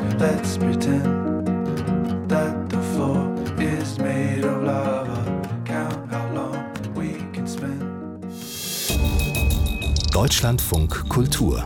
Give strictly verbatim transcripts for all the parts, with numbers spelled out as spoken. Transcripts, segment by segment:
Let's pretend that the floor is made of lava. Count how long we can spend. Deutschlandfunk Kultur.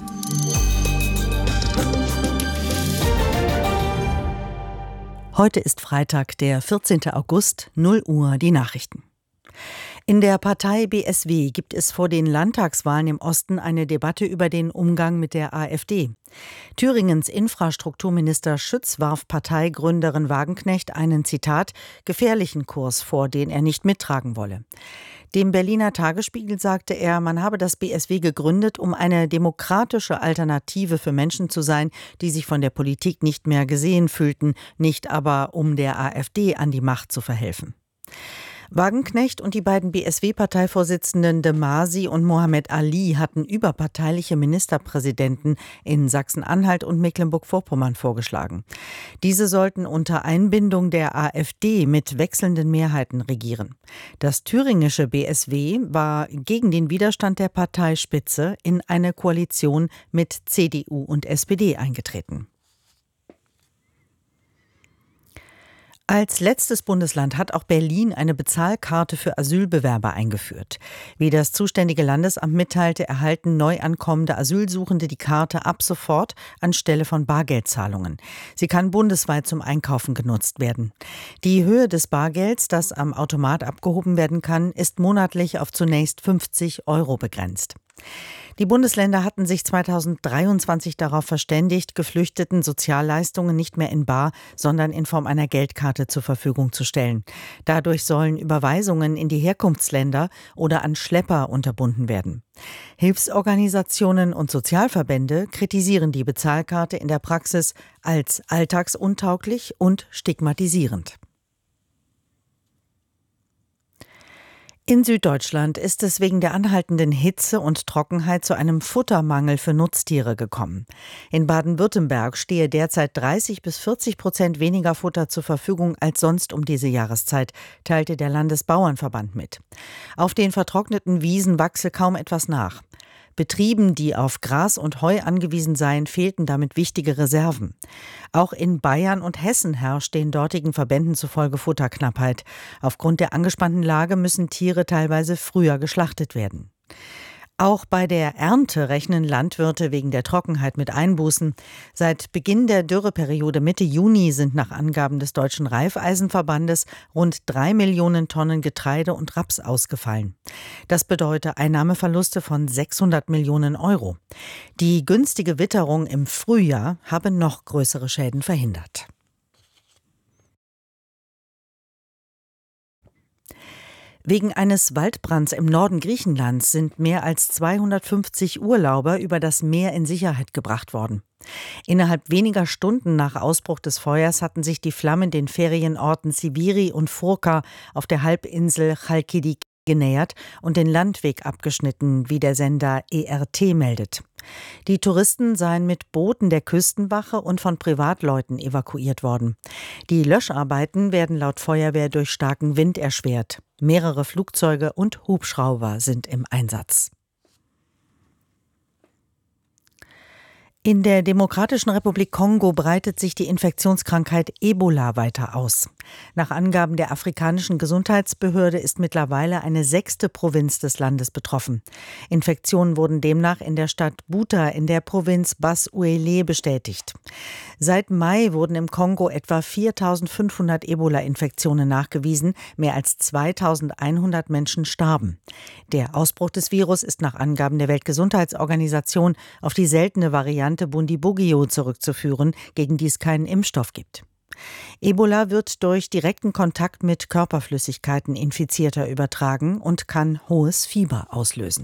Heute ist Freitag, der vierzehnten August, null Uhr, die Nachrichten. In der Partei B S W gibt es vor den Landtagswahlen im Osten eine Debatte über den Umgang mit der AfD. Thüringens Infrastrukturminister Schütz warf Parteigründerin Wagenknecht einen, Zitat, gefährlichen Kurs vor, den er nicht mittragen wolle. Dem Berliner Tagesspiegel sagte er, man habe das B S W gegründet, um eine demokratische Alternative für Menschen zu sein, die sich von der Politik nicht mehr gesehen fühlten, nicht aber um der AfD an die Macht zu verhelfen. Wagenknecht und die beiden B S W-Parteivorsitzenden de Masi und Mohammed Ali hatten überparteiliche Ministerpräsidenten in Sachsen-Anhalt und Mecklenburg-Vorpommern vorgeschlagen. Diese sollten unter Einbindung der AfD mit wechselnden Mehrheiten regieren. Das thüringische B S W war gegen den Widerstand der Parteispitze in eine Koalition mit C D U und S P D eingetreten. Als letztes Bundesland hat auch Berlin eine Bezahlkarte für Asylbewerber eingeführt. Wie das zuständige Landesamt mitteilte, erhalten neu ankommende Asylsuchende die Karte ab sofort anstelle von Bargeldzahlungen. Sie kann bundesweit zum Einkaufen genutzt werden. Die Höhe des Bargelds, das am Automat abgehoben werden kann, ist monatlich auf zunächst fünfzig Euro begrenzt. Die Bundesländer hatten sich zweitausenddreiundzwanzig darauf verständigt, Geflüchteten Sozialleistungen nicht mehr in bar, sondern in Form einer Geldkarte zur Verfügung zu stellen. Dadurch sollen Überweisungen in die Herkunftsländer oder an Schlepper unterbunden werden. Hilfsorganisationen und Sozialverbände kritisieren die Bezahlkarte in der Praxis als alltagsuntauglich und stigmatisierend. In Süddeutschland ist es wegen der anhaltenden Hitze und Trockenheit zu einem Futtermangel für Nutztiere gekommen. In Baden-Württemberg stehe derzeit dreißig bis vierzig Prozent weniger Futter zur Verfügung als sonst um diese Jahreszeit, teilte der Landesbauernverband mit. Auf den vertrockneten Wiesen wachse kaum etwas nach. Betrieben, die auf Gras und Heu angewiesen seien, fehlten damit wichtige Reserven. Auch in Bayern und Hessen herrscht den dortigen Verbänden zufolge Futterknappheit. Aufgrund der angespannten Lage müssen Tiere teilweise früher geschlachtet werden. Auch bei der Ernte rechnen Landwirte wegen der Trockenheit mit Einbußen. Seit Beginn der Dürreperiode Mitte Juni sind nach Angaben des Deutschen Reifeisenverbandes rund drei Millionen Tonnen Getreide und Raps ausgefallen. Das bedeutet Einnahmeverluste von sechshundert Millionen Euro. Die günstige Witterung im Frühjahr habe noch größere Schäden verhindert. Wegen eines Waldbrands im Norden Griechenlands sind mehr als zweihundertfünfzig Urlauber über das Meer in Sicherheit gebracht worden. Innerhalb weniger Stunden nach Ausbruch des Feuers hatten sich die Flammen den Ferienorten Sibiri und Furka auf der Halbinsel Chalkidi genähert und den Landweg abgeschnitten, wie der Sender E R T meldet. Die Touristen seien mit Booten der Küstenwache und von Privatleuten evakuiert worden. Die Löscharbeiten werden laut Feuerwehr durch starken Wind erschwert. Mehrere Flugzeuge und Hubschrauber sind im Einsatz. In der Demokratischen Republik Kongo breitet sich die Infektionskrankheit Ebola weiter aus. Nach Angaben der afrikanischen Gesundheitsbehörde ist mittlerweile eine sechste Provinz des Landes betroffen. Infektionen wurden demnach in der Stadt Buta in der Provinz Bas-Uele bestätigt. Seit Mai wurden im Kongo etwa viertausendfünfhundert Ebola-Infektionen nachgewiesen, mehr als zweitausendeinhundert Menschen starben. Der Ausbruch des Virus ist nach Angaben der Weltgesundheitsorganisation auf die seltene Variante Bundibugyo zurückzuführen, gegen die es keinen Impfstoff gibt. Ebola wird durch direkten Kontakt mit Körperflüssigkeiten Infizierter übertragen und kann hohes Fieber auslösen.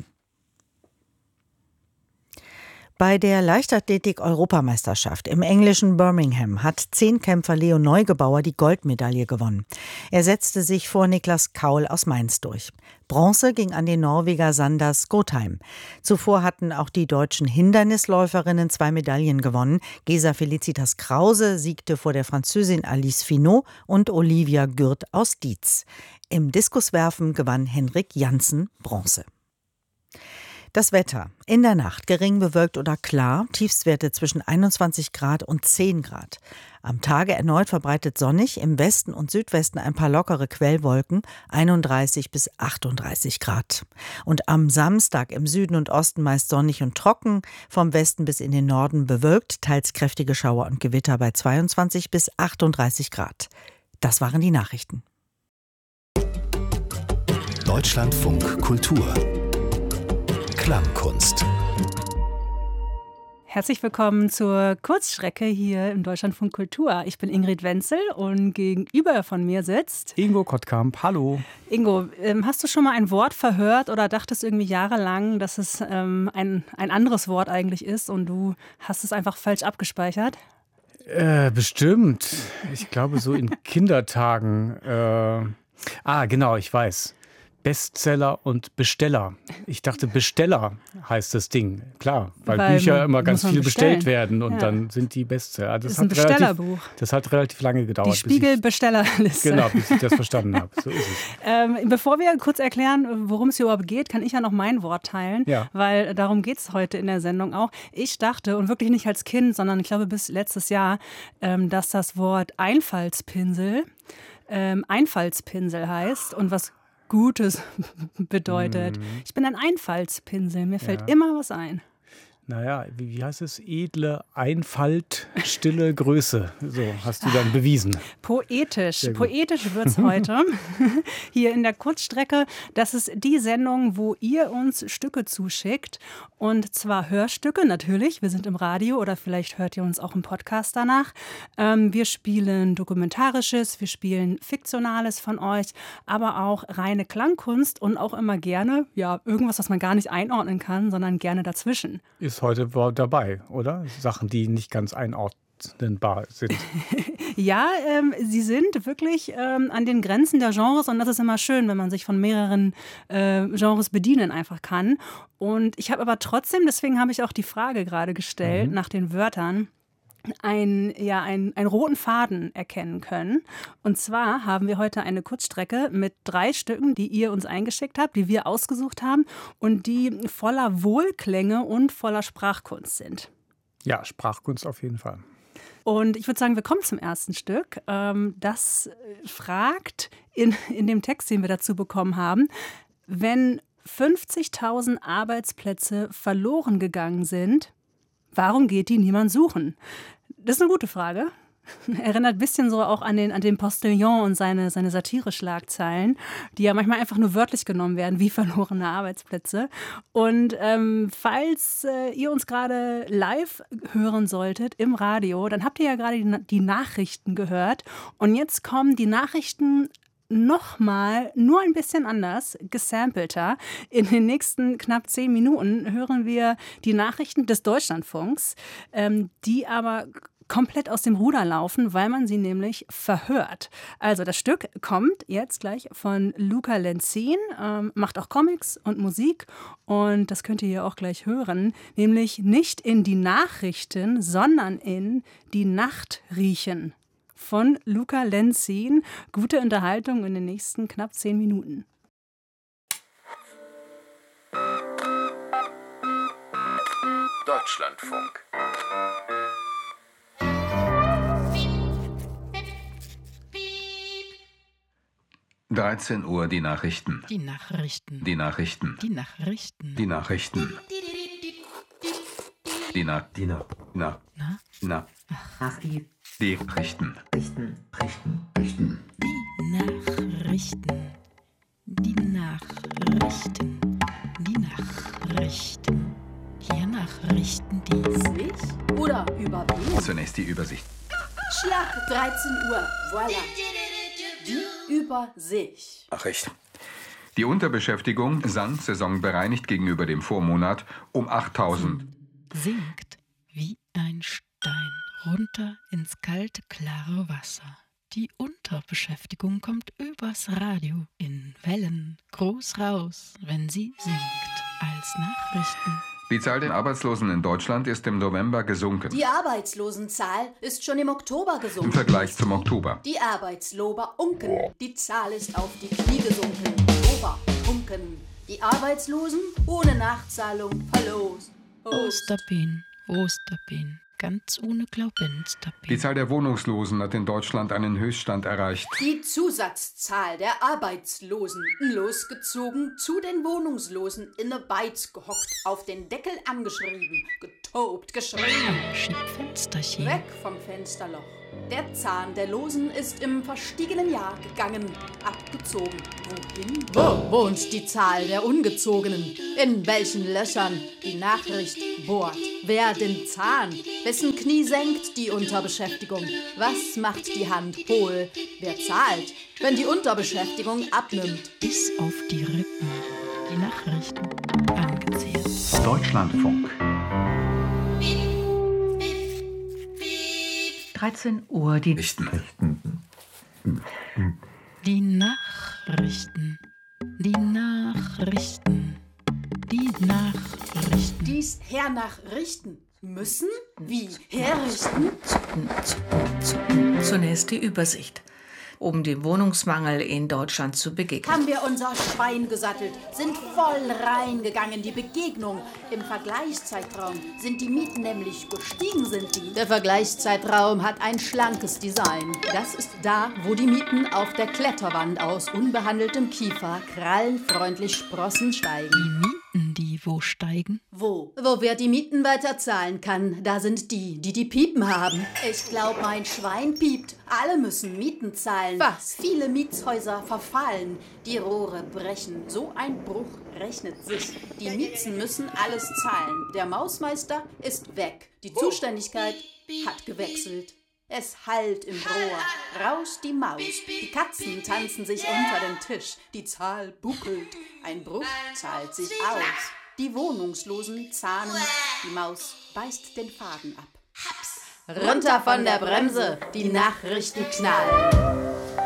Bei der Leichtathletik-Europameisterschaft im englischen Birmingham hat Zehnkämpfer Leo Neugebauer die Goldmedaille gewonnen. Er setzte sich vor Niklas Kaul aus Mainz durch. Bronze ging an den Norweger Sander Skotheim. Zuvor hatten auch die deutschen Hindernisläuferinnen zwei Medaillen gewonnen. Gesa Felicitas Krause siegte vor der Französin Alice Finot und Olivia Gürt aus Dietz. Im Diskuswerfen gewann Henrik Janssen Bronze. Das Wetter. In der Nacht gering bewölkt oder klar, Tiefstwerte zwischen einundzwanzig Grad und zehn Grad. Am Tage erneut verbreitet sonnig, im Westen und Südwesten ein paar lockere Quellwolken, einunddreißig bis achtunddreißig Grad. Und am Samstag im Süden und Osten meist sonnig und trocken, vom Westen bis in den Norden bewölkt, teils kräftige Schauer und Gewitter bei zweiundzwanzig bis achtunddreißig Grad. Das waren die Nachrichten. Deutschlandfunk Kultur. Klangkunst. Herzlich willkommen zur Kurzstrecke hier im Deutschlandfunk Kultur. Ich bin Ingrid Wenzel und gegenüber von mir sitzt Ingo Kottkamp. Hallo. Ingo, ähm, hast du schon mal ein Wort verhört oder dachtest irgendwie jahrelang, dass es ähm, ein, ein anderes Wort eigentlich ist und du hast es einfach falsch abgespeichert? Äh, bestimmt. Ich glaube so in Kindertagen. Äh, ah, genau, ich weiß. Bestseller und Besteller. Ich dachte, Besteller heißt das Ding. Klar, weil, weil Bücher immer ganz viel bestellt werden und ja. dann sind die Bestseller. Das, das ist hat ein Bestellerbuch. Relativ, das hat relativ lange gedauert. Die Spiegel-Bestellerliste. Genau, bis ich das verstanden habe. So ist es. Ähm, bevor wir kurz erklären, worum es hier überhaupt geht, kann ich ja noch mein Wort teilen, ja. weil darum geht es heute in der Sendung auch. Ich dachte, und wirklich nicht als Kind, sondern ich glaube bis letztes Jahr, ähm, dass das Wort Einfallspinsel ähm, Einfallspinsel heißt und was Gutes bedeutet. Mm. Ich bin ein Einfallspinsel, mir fällt ja. immer was ein. Naja, wie, wie heißt es? Edle Einfalt, stille Größe. So hast du dann bewiesen. Poetisch. Poetisch wird es heute. Hier in der Kurzstrecke. Das ist die Sendung, wo ihr uns Stücke zuschickt. Und zwar Hörstücke, natürlich. Wir sind im Radio oder vielleicht hört ihr uns auch im Podcast danach. Ähm, wir spielen Dokumentarisches, wir spielen Fiktionales von euch, aber auch reine Klangkunst und auch immer gerne, ja, irgendwas, was man gar nicht einordnen kann, sondern gerne dazwischen. Ist heute dabei, oder? Sachen, die nicht ganz einordnenbar sind. Ja, ähm, sie sind wirklich ähm, an den Grenzen der Genres und das ist immer schön, wenn man sich von mehreren äh, Genres bedienen einfach kann. Und ich habe aber trotzdem, deswegen habe ich auch die Frage gerade gestellt, mhm. nach den Wörtern, Ein, ja, ein, einen roten Faden erkennen können. Und zwar haben wir heute eine Kurzstrecke mit drei Stücken, die ihr uns eingeschickt habt, die wir ausgesucht haben und die voller Wohlklänge und voller Sprachkunst sind. Ja, Sprachkunst auf jeden Fall. Und ich würde sagen, wir kommen zum ersten Stück. Das fragt in, in dem Text, den wir dazu bekommen haben, wenn fünfzigtausend Arbeitsplätze verloren gegangen sind, warum geht die niemand suchen? Das ist eine gute Frage. Erinnert ein bisschen so auch an den, an den Postillon und seine, seine Satire-Schlagzeilen, die ja manchmal einfach nur wörtlich genommen werden, wie verlorene Arbeitsplätze. Und ähm, falls äh, ihr uns gerade live hören solltet im Radio, dann habt ihr ja gerade die, die Nachrichten gehört. Und jetzt kommen die Nachrichten nochmal, nur ein bisschen anders, gesampelter. In den nächsten knapp zehn Minuten hören wir die Nachrichten des Deutschlandfunks, ähm, die aber komplett aus dem Ruder laufen, weil man sie nämlich verhört. Also das Stück kommt jetzt gleich von Luca Lenzin, ähm, macht auch Comics und Musik und das könnt ihr ja auch gleich hören, nämlich nicht in die Nachrichten, sondern in die Nacht riechen. Von Luca Lenzin. Gute Unterhaltung in den nächsten knapp zehn Minuten. Deutschlandfunk. dreizehn Uhr die Nachrichten. Die Nachrichten. Die Nachrichten. Die Nachrichten. Die Nachrichten. Die Na... Die Na... Na... Na? Na... Nachrichten. Die Richten. Richten. Richten. Richten. Die Nachrichten. Die Nachrichten. Die Nachrichten. Hier Nachrichten, die sich oder über wen? Zunächst die Übersicht. Schlag dreizehn Uhr. Voilà. Die über sich. Nachricht. Die Unterbeschäftigung sank saisonbereinigt gegenüber dem Vormonat um achttausend. Sinkt wie ein Stein runter ins kalte, klare Wasser. Die Unterbeschäftigung kommt übers Radio in Wellen groß raus, wenn sie sinkt als Nachrichten. Die Zahl der Arbeitslosen in Deutschland ist im November gesunken. Die Arbeitslosenzahl ist schon im Oktober gesunken. Im Vergleich zum Oktober. Die Arbeitslober unken. Die Zahl ist auf die Knie gesunken. Ober, unken. Die Arbeitslosen ohne Nachzahlung verlost. Osterbein, Osterbein, ganz ohne Glaubenstabin. Die Zahl der Wohnungslosen hat in Deutschland einen Höchststand erreicht. Die Zusatzzahl der Arbeitslosen losgezogen, zu den Wohnungslosen in ne Beiz gehockt, auf den Deckel angeschrieben, getobt, geschrieben. Schiebfensterchen. Weg vom Fensterloch. Der Zahn der Losen ist im verstiegenen Jahr gegangen, abgezogen. Wohin? Wo wohnt die Zahl der Ungezogenen? In welchen Löchern die Nachricht bohrt? Wer den Zahn? Wessen Knie senkt die Unterbeschäftigung? Was macht die Hand hohl? Wer zahlt, wenn die Unterbeschäftigung abnimmt? Bis auf die Rippen. Die Nachrichten angezählt. Deutschlandfunk. dreizehn Uhr, die Nachrichten. Die Nachrichten. Die Nachrichten. Die Nachrichten. Dies hernachrichten müssen? Wie herrichten? Zunächst die Übersicht, um dem Wohnungsmangel in Deutschland zu begegnen. Haben wir unser Schwein gesattelt, sind voll reingegangen. Die Begegnung im Vergleichszeitraum sind die Mieten nämlich gestiegen, sind die. Der Vergleichszeitraum hat ein schlankes Design. Das ist da, wo die Mieten auf der Kletterwand aus unbehandeltem Kiefer krallenfreundlich Sprossen steigen. Die Mieten, die wo steigen? Wo? Wo wer die Mieten weiter zahlen kann, da sind die, die die Piepen haben. Ich glaub, mein Schwein piept. Alle müssen Mieten zahlen. Was? Viele Mietshäuser verfallen. Die Rohre brechen. So ein Bruch rechnet sich. Die Miezen müssen alles zahlen. Der Mausmeister ist weg. Die Zuständigkeit hat gewechselt. Es hallt im Rohr, rauscht die Maus, die Katzen tanzen sich unter den Tisch, die Zahl buckelt, ein Bruch zahlt sich aus. Die Wohnungslosen zahnen, die Maus beißt den Faden ab. Runter von der Bremse, die Nachrichten knallen.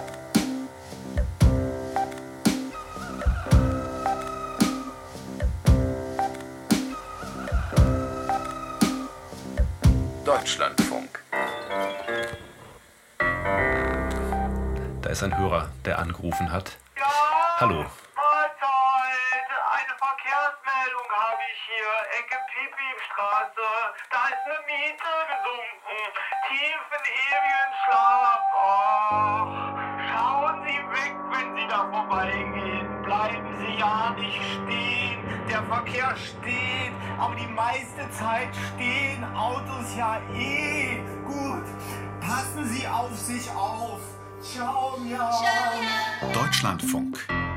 Deutschlandfunk. Da ist ein Hörer, der angerufen hat. Ja, Hallo. Mahlzeit. Eine Verkehrsmeldung habe ich hier. Ecke Pipi-Straße. Da ist eine Miete gesunken. Tief in ewigen Schlaf. Ach, schauen Sie weg, wenn Sie da vorbeigehen. Bleiben Sie ja nicht stehen. Der Verkehr steht, aber die meiste Zeit stehen Autos ja eh. Gut, passen Sie auf sich auf. Ciao, ja. Deutschlandfunk.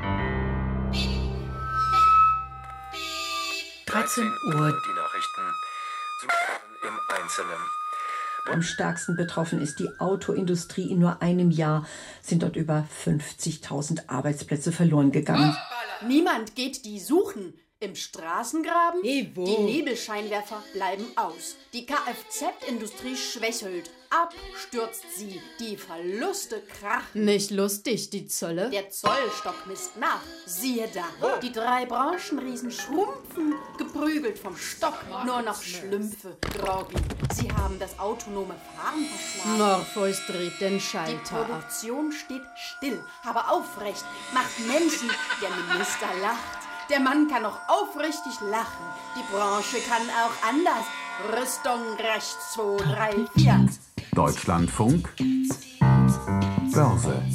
dreizehn Uhr. Die Nachrichten im Einzelnen. Am stärksten betroffen ist die Autoindustrie. In nur einem Jahr sind dort über fünfzigtausend Arbeitsplätze verloren gegangen. Niemand geht die suchen. Im Straßengraben? Ewo. Die Nebelscheinwerfer bleiben aus. Die Kfz-Industrie schwächelt. Ab stürzt sie. Die Verluste krachen. Nicht lustig, die Zölle. Der Zollstock misst nach. Siehe da. Die drei Branchenriesen schrumpfen. Geprügelt vom Stock. Nur noch Schlümpfe. Groggy. Sie haben das autonome Fahren verschlagen. Morpheus dreht den Schalter. Die Produktion steht still, aber aufrecht. Macht Menschen. Der Minister lacht. Der Mann kann auch aufrichtig lachen. Die Branche kann auch anders. Rüstung rechts, zwei, drei, vier. Deutschlandfunk. Börse.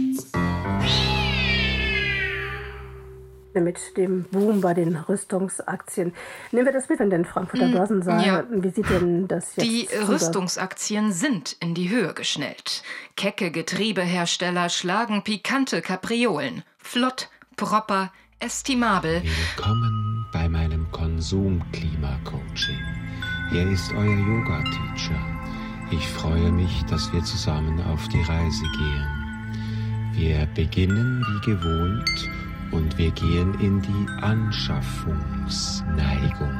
Mit dem Boom bei den Rüstungsaktien. Nehmen wir das mit in den Frankfurter Börsensaal. Ja. Wie sieht denn das jetzt Die Rüstungsaktien sind in die Höhe geschnellt. Kecke Getriebehersteller schlagen pikante Kapriolen. Flott, proper, estimabel. Willkommen bei meinem Konsum-Klima-Coaching. Hier ist euer Yoga-Teacher. Ich freue mich, dass wir zusammen auf die Reise gehen. Wir beginnen wie gewohnt und wir gehen in die Anschaffungsneigung.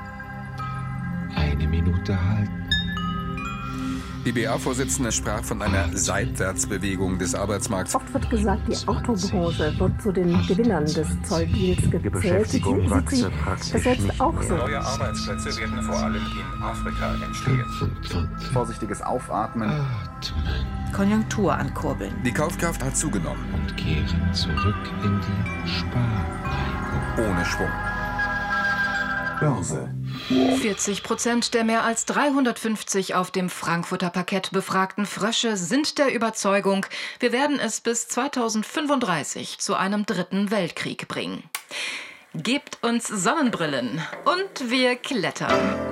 Eine Minute halten. Die B A-Vorsitzende sprach von einer Seitwärtsbewegung des Arbeitsmarkts. Oft wird gesagt, die Autobranche wird zu den Gewinnern des Zolldeals gezählt. Die Beschäftigung wachse praktisch das jetzt nicht auch mehr. so. Neue Arbeitsplätze werden vor allem in Afrika entstehen. Vorsichtiges Aufatmen. Atmen Konjunktur ankurbeln. Die Kaufkraft hat zugenommen. und kehren zurück in die Sparneigung. ohne Schwung. Börse. vierzig Prozent der mehr als dreihundertfünfzig auf dem Frankfurter Parkett befragten Frösche sind der Überzeugung, wir werden es bis zweitausendfünfunddreißig zu einem dritten Weltkrieg bringen. Gebt uns Sonnenbrillen und wir klettern.